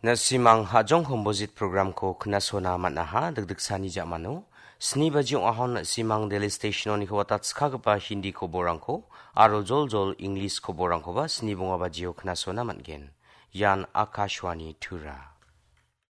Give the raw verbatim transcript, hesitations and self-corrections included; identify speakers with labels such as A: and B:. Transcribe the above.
A: Nasimang hajong komposit program ko knasona manaha dagdag sani jamano. Sni bajong ahon nasimang daily station ni kawatat skagapa hindi ko borang ko. Aro jol jol English ko borang ko ba sni bunga bajio knasona matgen. Yan Akashwani Tura.